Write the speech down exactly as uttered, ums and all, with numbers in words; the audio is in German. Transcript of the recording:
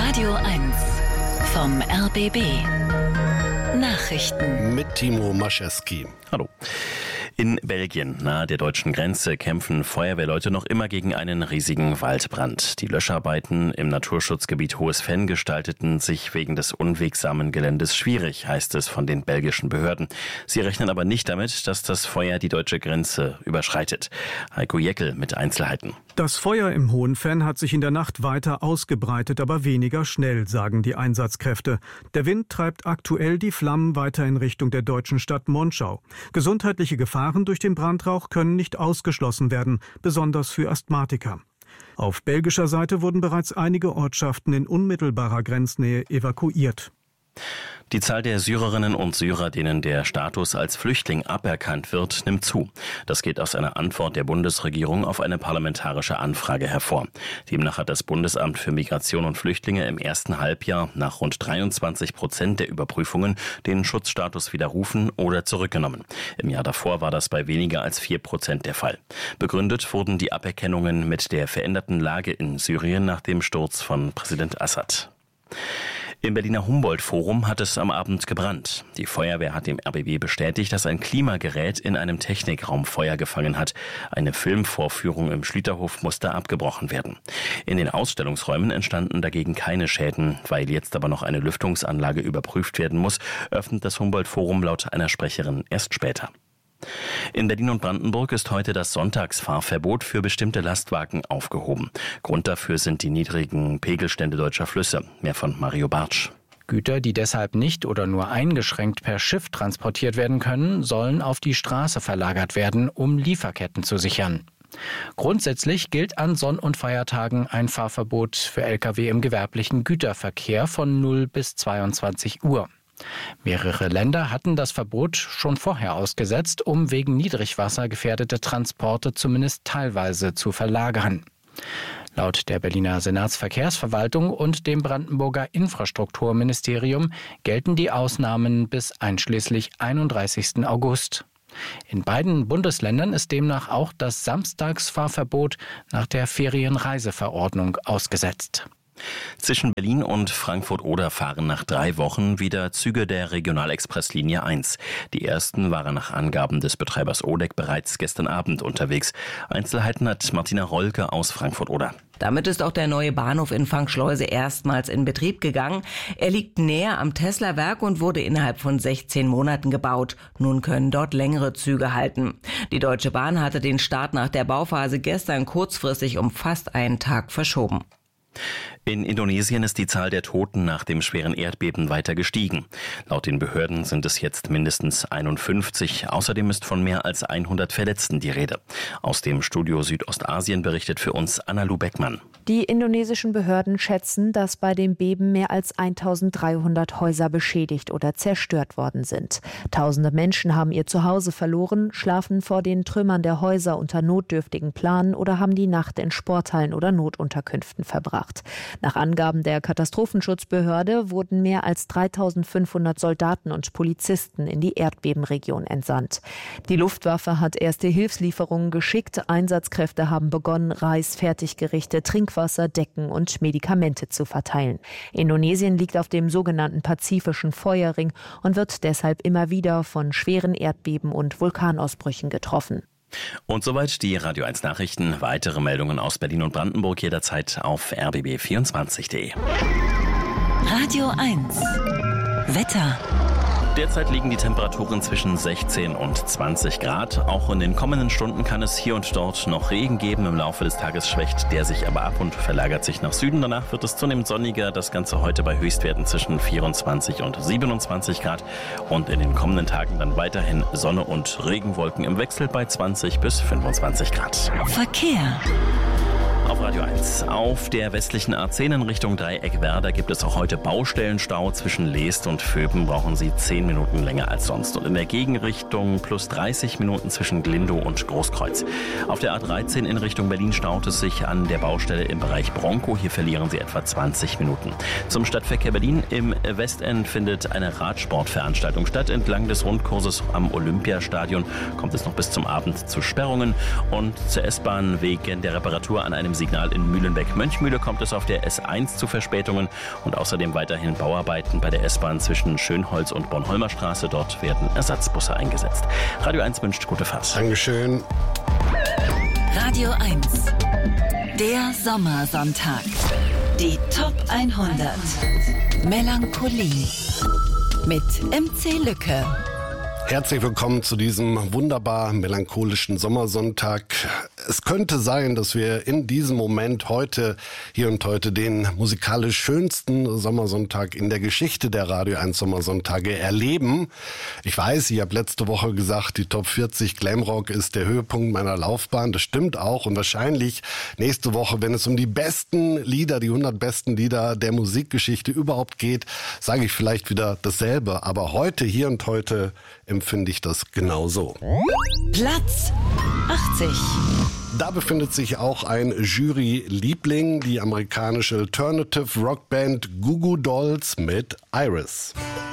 Radio eins vom R B B. Nachrichten mit Timo Maschewski. Hallo. In Belgien, nahe der deutschen Grenze, kämpfen Feuerwehrleute noch immer gegen einen riesigen Waldbrand. Die Löscharbeiten im Naturschutzgebiet Hohes Venn gestalteten sich wegen des unwegsamen Geländes schwierig, heißt es von den belgischen Behörden. Sie rechnen aber nicht damit, dass das Feuer die deutsche Grenze überschreitet. Heiko Jeckel mit Einzelheiten. Das Feuer im Hohen Venn hat sich in der Nacht weiter ausgebreitet, aber weniger schnell, sagen die Einsatzkräfte. Der Wind treibt aktuell die Flammen weiter in Richtung der deutschen Stadt Monschau. Gesundheitliche Gefahren durch den Brandrauch können nicht ausgeschlossen werden, besonders für Asthmatiker. Auf belgischer Seite wurden bereits einige Ortschaften in unmittelbarer Grenznähe evakuiert. Die Zahl der Syrerinnen und Syrer, denen der Status als Flüchtling aberkannt wird, nimmt zu. Das geht aus einer Antwort der Bundesregierung auf eine parlamentarische Anfrage hervor. Demnach hat das Bundesamt für Migration und Flüchtlinge im ersten Halbjahr nach rund dreiundzwanzig Prozent der Überprüfungen den Schutzstatus widerrufen oder zurückgenommen. Im Jahr davor war das bei weniger als vier Prozent der Fall. Begründet wurden die Aberkennungen mit der veränderten Lage in Syrien nach dem Sturz von Präsident Assad. Im Berliner Humboldt-Forum hat es am Abend gebrannt. Die Feuerwehr hat dem R B B bestätigt, dass ein Klimagerät in einem Technikraum Feuer gefangen hat. Eine Filmvorführung im Schlüterhof musste abgebrochen werden. In den Ausstellungsräumen entstanden dagegen keine Schäden. Weil jetzt aber noch eine Lüftungsanlage überprüft werden muss, öffnet das Humboldt-Forum laut einer Sprecherin erst später. In Berlin und Brandenburg ist heute das Sonntagsfahrverbot für bestimmte Lastwagen aufgehoben. Grund dafür sind die niedrigen Pegelstände deutscher Flüsse. Mehr von Mario Bartsch. Güter, die deshalb nicht oder nur eingeschränkt per Schiff transportiert werden können, sollen auf die Straße verlagert werden, um Lieferketten zu sichern. Grundsätzlich gilt an Sonn- und Feiertagen ein Fahrverbot für L K W im gewerblichen Güterverkehr von null bis zweiundzwanzig Uhr. Mehrere Länder hatten das Verbot schon vorher ausgesetzt, um wegen Niedrigwasser gefährdete Transporte zumindest teilweise zu verlagern. Laut der Berliner Senatsverkehrsverwaltung und dem Brandenburger Infrastrukturministerium gelten die Ausnahmen bis einschließlich einunddreißigsten August. In beiden Bundesländern ist demnach auch das Samstagsfahrverbot nach der Ferienreiseverordnung ausgesetzt. Zwischen Berlin und Frankfurt-Oder fahren nach drei Wochen wieder Züge der Regionalexpress-Linie eins. Die ersten waren nach Angaben des Betreibers O D E C bereits gestern Abend unterwegs. Einzelheiten hat Martina Rolke aus Frankfurt-Oder. Damit ist auch der neue Bahnhof in Frankschleuse erstmals in Betrieb gegangen. Er liegt näher am Tesla-Werk und wurde innerhalb von sechzehn Monaten gebaut. Nun können dort längere Züge halten. Die Deutsche Bahn hatte den Start nach der Bauphase gestern kurzfristig um fast einen Tag verschoben. In Indonesien ist die Zahl der Toten nach dem schweren Erdbeben weiter gestiegen. Laut den Behörden sind es jetzt mindestens einundfünfzig. Außerdem ist von mehr als hundert Verletzten die Rede. Aus dem Studio Südostasien berichtet für uns Anna-Lu Beckmann. Die indonesischen Behörden schätzen, dass bei dem Beben mehr als eintausenddreihundert Häuser beschädigt oder zerstört worden sind. Tausende Menschen haben ihr Zuhause verloren, schlafen vor den Trümmern der Häuser unter notdürftigen Planen oder haben die Nacht in Sporthallen oder Notunterkünften verbracht. Nach Angaben der Katastrophenschutzbehörde wurden mehr als dreitausendfünfhundert Soldaten und Polizisten in die Erdbebenregion entsandt. Die Luftwaffe hat erste Hilfslieferungen geschickt. Einsatzkräfte haben begonnen, Reis, Fertiggerichte, Trinkwasser, Decken und Medikamente zu verteilen. Indonesien liegt auf dem sogenannten Pazifischen Feuerring und wird deshalb immer wieder von schweren Erdbeben und Vulkanausbrüchen getroffen. Und soweit die Radio eins Nachrichten. Weitere Meldungen aus Berlin und Brandenburg jederzeit auf r b b vierundzwanzig punkt d e. Radio eins Wetter. Derzeit liegen die Temperaturen zwischen sechzehn und zwanzig Grad. Auch in den kommenden Stunden kann es hier und dort noch Regen geben. Im Laufe des Tages schwächt der sich aber ab und verlagert sich nach Süden. Danach wird es zunehmend sonniger. Das Ganze heute bei Höchstwerten zwischen vierundzwanzig und siebenundzwanzig Grad. Und in den kommenden Tagen dann weiterhin Sonne und Regenwolken im Wechsel bei zwanzig bis fünfundzwanzig Grad. Verkehr. Auf Radio eins. Auf der westlichen A zehn in Richtung Dreieck Werder gibt es auch heute Baustellenstau. Zwischen Leest und Vöben brauchen Sie zehn Minuten länger als sonst. Und in der Gegenrichtung plus dreißig Minuten zwischen Glindow und Großkreuz. Auf der A dreizehn in Richtung Berlin staut es sich an der Baustelle im Bereich Bronkow. Hier verlieren Sie etwa zwanzig Minuten. Zum Stadtverkehr Berlin. Im Westend findet eine Radsportveranstaltung statt. Entlang des Rundkurses am Olympiastadion kommt es noch bis zum Abend zu Sperrungen. Und zur S-Bahn wegen der Reparatur an einem Signal Signal in Mühlenbeck-Mönchmühle kommt es auf der S eins zu Verspätungen und außerdem weiterhin Bauarbeiten bei der S-Bahn zwischen Schönholz und Bornholmer Straße. Dort werden Ersatzbusse eingesetzt. Radio eins wünscht gute Fahrt. Dankeschön. Radio eins. Der Sommersonntag. Die Top hundert. Melancholie. Mit M C Lücke. Herzlich willkommen zu diesem wunderbar melancholischen Sommersonntag. Es könnte sein, dass wir in diesem Moment heute, hier und heute, den musikalisch schönsten Sommersonntag in der Geschichte der Radio eins Sommersonntage erleben. Ich weiß, ich habe letzte Woche gesagt, die Top vierzig Glamrock ist der Höhepunkt meiner Laufbahn. Das stimmt auch und wahrscheinlich nächste Woche, wenn es um die besten Lieder, die hundert besten Lieder der Musikgeschichte überhaupt geht, sage ich vielleicht wieder dasselbe. Aber heute, hier und heute empfinde ich das genauso. Platz achtzig. Da befindet sich auch ein Jury-Liebling, die amerikanische Alternative Rockband Goo Goo Dolls mit Iris.